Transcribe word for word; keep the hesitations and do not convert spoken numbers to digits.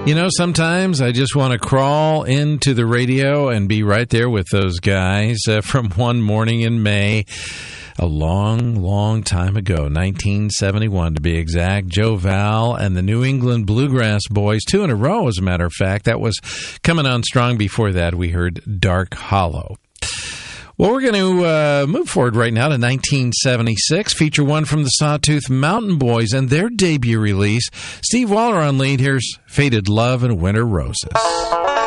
You know, sometimes I just want to crawl into the radio and be right there with those guys uh, from One Morning in May. A long, long time ago, nineteen seventy-one to be exact. Joe Val and the New England Bluegrass Boys, two in a row, as a matter of fact. That was coming on strong. Before that, we heard Dark Hollow. Well, we're going to uh, move forward right now to nineteen seventy-six. Feature one from the Sawtooth Mountain Boys and their debut release. Steve Waller on lead. Here's Faded Love and Winter Roses.